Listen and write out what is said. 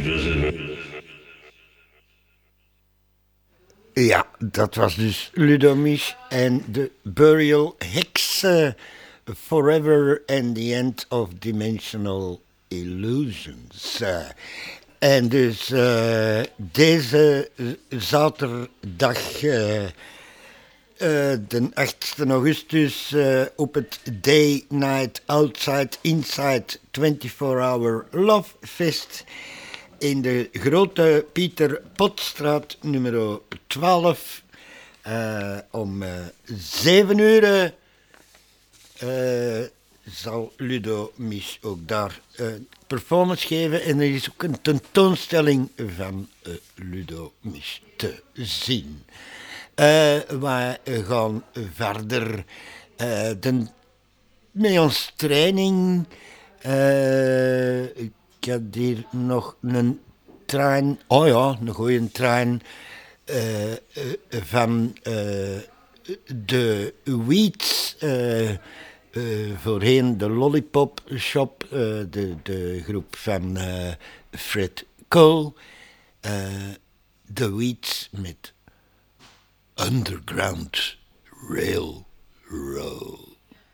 Ja, dat was dus Ludomisch en de Burial Hex, Forever and the End of Dimensional Illusions. En dus deze zaterdag, de 8e augustus, op het Day Night Outside Inside 24-Hour Love Fest in de grote Pieter Potstraat nummer 12 om 7 uur zal Ludo Mich ook daar performance geven. En er is ook een tentoonstelling van Ludo Mich te zien. Wij gaan verder met onze training. Ik had hier nog een trein. Oh ja, een goeie trein. Van de Weeds. Voorheen de Lollipop Shop. De groep van Fred Cole. De Weeds met Underground Railroad.